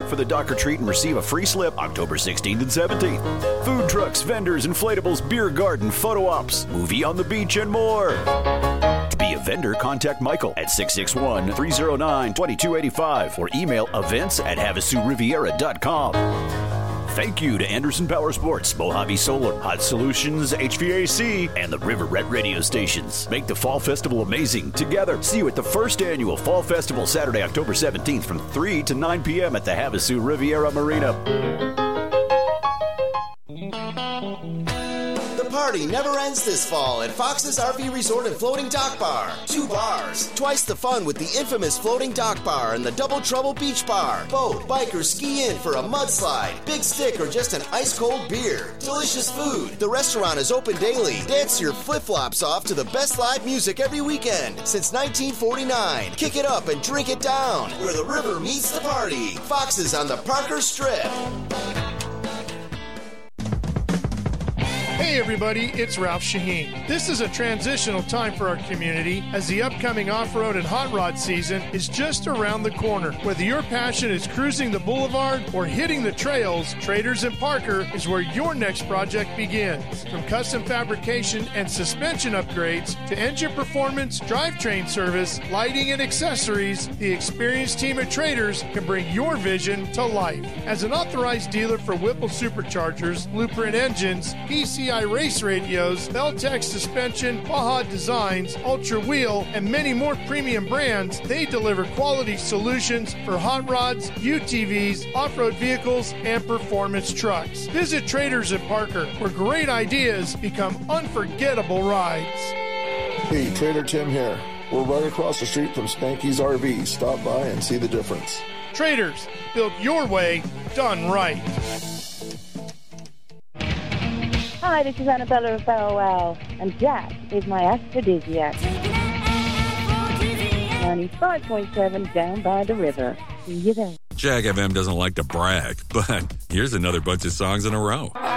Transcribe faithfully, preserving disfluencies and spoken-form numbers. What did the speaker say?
for the Dock or Treat and receive a free slip October sixteenth and seventeenth. Food trucks, vendors, inflatables, beer garden, photo ops, movie on the beach, and more. To be a vendor, contact Michael at six six one, three oh nine, two two eight five or email events at havasu riviera dot com. Thank you to Anderson Power Sports, Mojave Solar, Hot Solutions, H V A C, and the River Red radio stations. Make the Fall Festival amazing together. See you at the first annual Fall Festival, Saturday, October seventeenth from three to nine p.m. at the Havasu Riviera Marina. The party never ends this fall at Fox's R V Resort and Floating Dock Bar. Two bars, twice the fun with the infamous Floating Dock Bar and the Double Trouble Beach Bar. Boat, bike, or ski in for a mudslide, big stick, or just an ice-cold beer. Delicious food. The restaurant is open daily. Dance your flip-flops off to the best live music every weekend since nineteen forty-nine. Kick it up and drink it down where the river meets the party. Fox's on the Parker Strip. Hey everybody, it's Ralph Shaheen. This is a transitional time for our community as the upcoming off-road and hot rod season is just around the corner. Whether your passion is cruising the boulevard or hitting the trails, Traders and Parker is where your next project begins. From custom fabrication and suspension upgrades to engine performance, drivetrain service, lighting, and accessories, the experienced team at Traders can bring your vision to life. As an authorized dealer for Whipple Superchargers, Blueprint Engines, P C I Race Radios, Beltec Suspension, Baja Designs, Ultra Wheel, and many more premium brands, they deliver quality solutions for hot rods, U T Vs, off-road vehicles, and performance trucks. Visit Traders at Parker, where great ideas become unforgettable rides. Hey, Trader Tim here. We're right across the street from Spanky's R V. Stop by and see the difference. Traders, built your way, done right. Hi, this is Annabella of Bow Wow, and Jack is my aphrodisiac. ninety-five point seven down by the river. See you there. Jag F M doesn't like to brag, but here's another bunch of songs in a row.